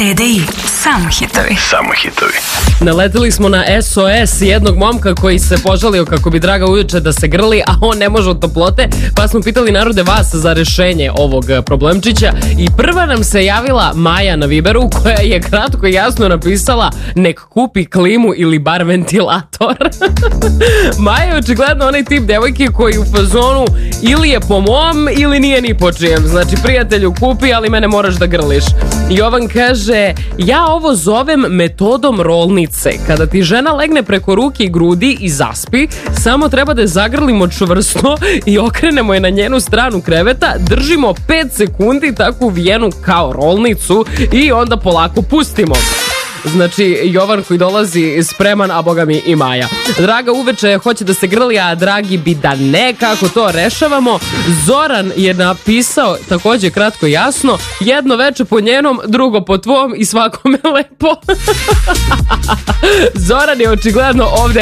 TDI, samo hitovi. Samo hitovi. Naletili smo na SOS jednog momka koji se požalio kako bi draga uveče da se grli, a on ne može od toplote, pa smo pitali narode vas za rešenje ovog problemčića i prva nam se javila Maja na Viberu koja je kratko i jasno napisala nek kupi klimu ili bar ventilator. Maja je očigledno onaj tip devojke koji u fazonu ili je po mom ili nije ni po čijem. Znači prijatelju kupi, ali mene moraš da grliš. Jovan kaže, ja ovo zovem metodom rolnice. Kada ti žena legne preko ruke i grudi i zaspi, samo treba da je zagrlimo čvrsto i okrenemo je na njenu stranu kreveta, držimo 5 sekundi takvu vijenu kao rolnicu i onda polako pustimo. Znači, Jovan koji dolazi spreman, a boga mi i Maja. Draga uveče hoće da se grli, a dragi bi da ne. Kako to rešavamo? Zoran je napisao također kratko i jasno, jedno veče po njenom, drugo po tvom i svakome lepo. Zoran je očigledno ovde